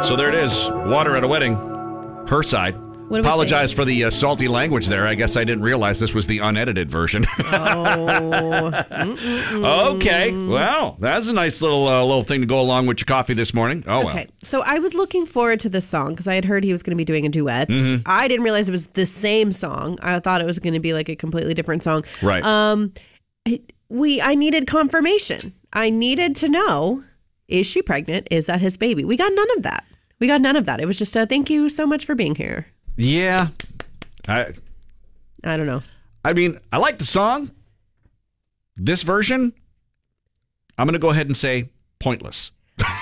So there it is. Water at a wedding. Her side. Apologize for the salty language there. I guess I didn't realize this was the unedited version. Okay. Well, that's a nice little thing to go along with your coffee this morning. Oh, well. Okay. So I was looking forward to this song because I had heard he was going to be doing a duet. Mm-hmm. I didn't realize it was the same song. I thought it was going to be like a completely different song. Right. I needed confirmation. I needed to know, is she pregnant? Is that his baby? We got none of that. It was just a thank you so much for being here. Yeah. I don't know. I mean, I like the song. This version, I'm going to go ahead and say pointless.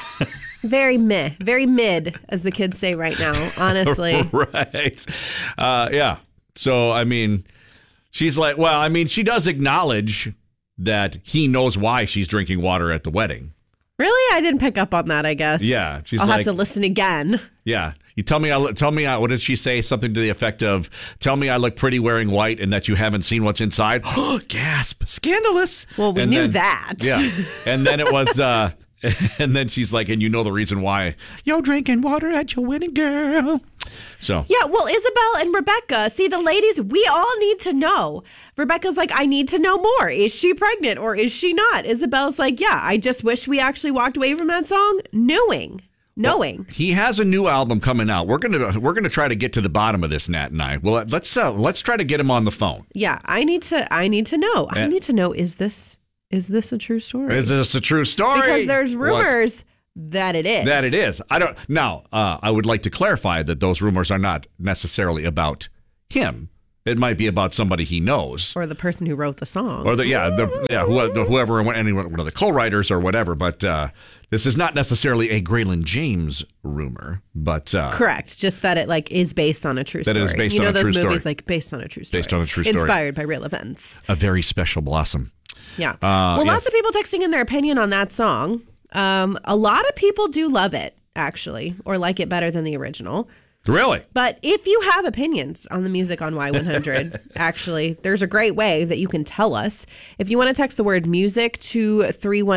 Very mid, as the kids say right now, honestly. Right. Yeah. So, I mean, she's like, well, I mean, she does acknowledge that he knows why she's drinking water at the wedding. Really? I didn't pick up on that, I guess. Yeah. I'll have to listen again. Yeah. You tell me, what did she say? Something to the effect of, tell me I look pretty wearing white and that you haven't seen what's inside. Oh, gasp. Scandalous. Well, we knew that. Yeah. And then it was, and then she's like, and you know the reason why. You're drinking water at your wedding, girl. So. Yeah, well, Isabel and Rebecca, see, the ladies, we all need to know. Rebecca's like, I need to know more. Is she pregnant or is she not? Isabel's like, yeah, I just wish we actually walked away from that song knowing. Well, he has a new album coming out. We're gonna try to get to the bottom of this, Nat and I. Well, let's try to get him on the phone. Yeah, I need to know. I need to know, is this a true story? Is this a true story? Because there's rumors that it is. That it is. I don't. Now, I would like to clarify that those rumors are not necessarily about him. It might be about somebody he knows, or the person who wrote the song, or whoever, any one of the co-writers or whatever. But this is not necessarily a Graylin James rumor, but correct. Just that it is based on a true story. That it is based on a true story. You know those movies like based on a true story, inspired by real events. A very special blossom. Yeah. Lots of people texting in their opinion on that song. A lot of people do love it, actually, or like it better than the original. Really? But if you have opinions on the music on Y100, actually, there's a great way that you can tell us. If you want to text the word music to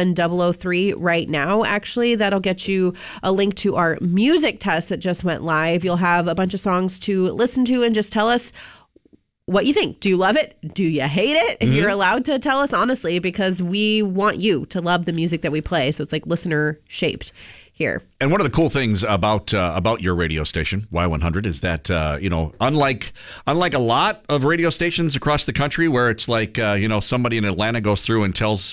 31003 right now, actually, that'll get you a link to our music test that just went live. You'll have a bunch of songs to listen to and just tell us what you think. Do you love it? Do you hate it? Mm-hmm. You're allowed to tell us honestly, because we want you to love the music that we play. So it's like listener shaped here. And one of the cool things about your radio station, Y100, is that unlike a lot of radio stations across the country where it's like somebody in Atlanta goes through and tells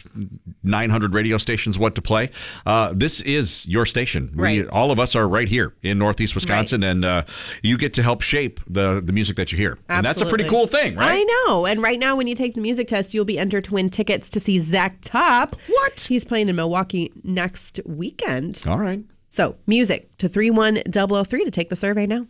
900 radio stations what to play, this is your station. Right. All of us are right here in Northeast Wisconsin, right. And you get to help shape the music that you hear. Absolutely. And that's a pretty cool thing, right? I know. And right now, when you take the music test, you'll be entered to win tickets to see Zach Top. What? He's playing in Milwaukee next weekend. All right. So, music to 31003 to take the survey now.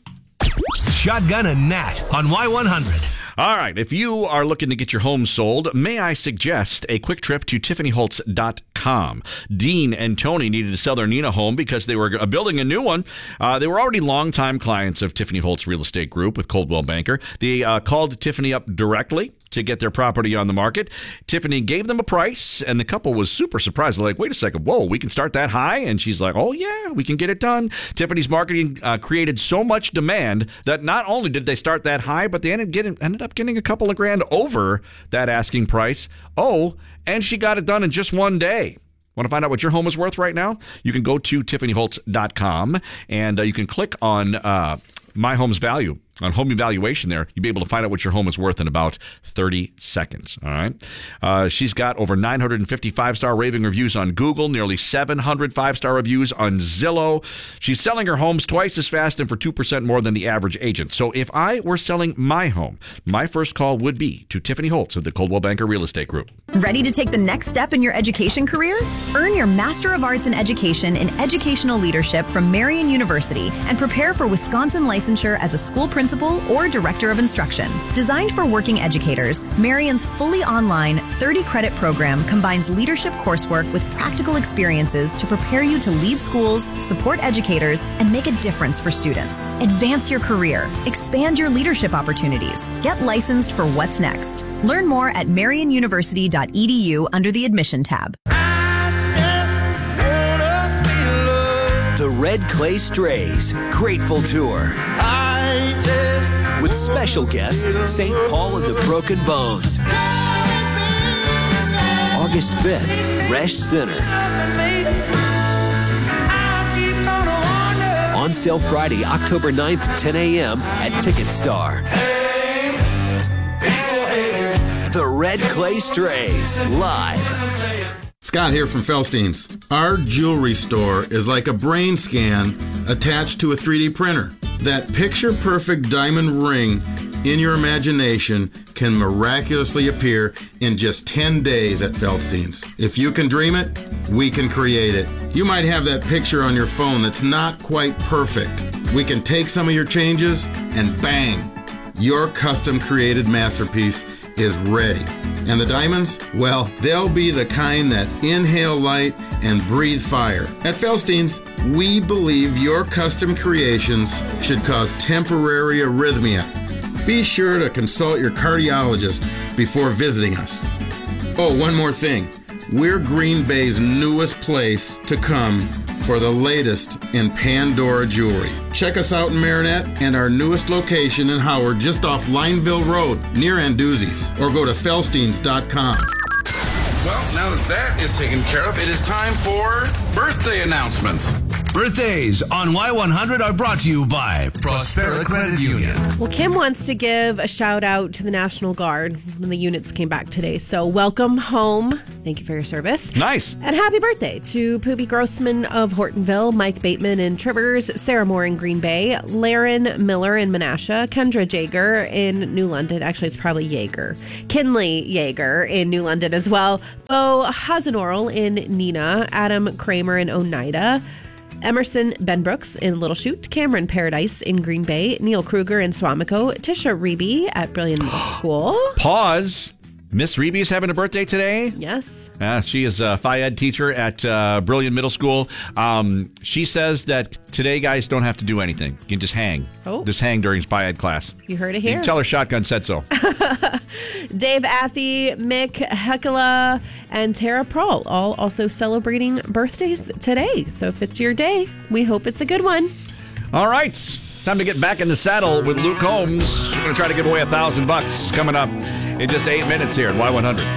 Shotgun and Nat on Y100. All right. If you are looking to get your home sold, may I suggest a quick trip to TiffanyHoltz.com. Dean and Tony needed to sell their Neenah home because they were building a new one. They were already longtime clients of Tiffany Holtz Real Estate Group with Coldwell Banker. They called Tiffany up directly to get their property on the market. Tiffany gave them a price, and the couple was super surprised. They're like, wait a second, whoa, we can start that high? And she's like, oh, yeah, we can get it done. Tiffany's marketing created so much demand that not only did they start that high, but they ended up getting a couple of grand over that asking price. Oh, and she got it done in just one day. Want to find out what your home is worth right now? You can go to TiffanyHoltz.com, and you can click on My Home's Value. On home evaluation there, you'll be able to find out what your home is worth in about 30 seconds. All right. She's got over 950 five-star raving reviews on Google, nearly 700 five-star reviews on Zillow. She's selling her homes twice as fast and for 2% more than the average agent. So if I were selling my home, my first call would be to Tiffany Holtz of the Coldwell Banker Real Estate Group. Ready to take the next step in your education career? Earn your Master of Arts in Education in Educational Leadership from Marian University and prepare for Wisconsin licensure as a school principal or director of instruction. Designed for working educators, Marian's fully online 30-credit program combines leadership coursework with practical experiences to prepare you to lead schools, support educators, and make a difference for students. Advance your career. Expand your leadership opportunities. Get licensed for what's next. Learn more at marianuniversity.edu under the admission tab. The Red Clay Strays Grateful Tour. With special guests, St. Paul and the Broken Bones. August 5th, Resch Center. On sale Friday, October 9th, 10 a.m. at TicketStar. The Red Clay Strays, live. Scott here from Felstein's. Our jewelry store is like a brain scan attached to a 3D printer. That picture-perfect diamond ring in your imagination can miraculously appear in just 10 days at Felstein's. If you can dream it, we can create it. You might have that picture on your phone that's not quite perfect. We can take some of your changes and bang, your custom-created masterpiece is ready. And the diamonds? Well, they'll be the kind that inhale light and breathe fire. At Felstein's, we believe your custom creations should cause temporary arrhythmia. Be sure to consult your cardiologist before visiting us. Oh, one more thing. We're Green Bay's newest place to come for the latest in Pandora jewelry. Check us out in Marinette and our newest location in Howard, just off Lineville Road, near Anduzzi's, or go to felsteins.com. Well, now that is taken care of, it is time for birthday announcements. Birthdays on Y100 are brought to you by Prospera Credit Union. Well, Kim wants to give a shout out to the National Guard when the units came back today. So welcome home. Thank you for your service. Nice. And happy birthday to Poobie Grossman of Hortonville, Mike Bateman in Trivers, Sarah Moore in Green Bay, Laren Miller in Menasha, Kendra Jaeger in New London. Actually, it's probably Jaeger. Kinley Jaeger in New London as well. Bo Hazenorl in Neenah, Adam Kramer in Oneida, Emerson Benbrooks in Little Chute, Cameron Paradise in Green Bay, Neil Kruger in Swamico, Tisha Reby at Brilliant Middle School. Pause. Miss Reby is having a birthday today. Yes. She is a Phi Ed teacher at Brilliant Middle School. She says that today guys don't have to do anything. You can just hang. Oh. Just hang during Phi Ed class. You heard it You here. can tell her Shotgun said so. Dave Athey, Mick Hekela, and Tara Prawl all also celebrating birthdays today. So if it's your day, we hope it's a good one. All right. Time to get back in the saddle with Luke Combs. We're going to try to give away $1,000 coming up in just 8 minutes here at Y100.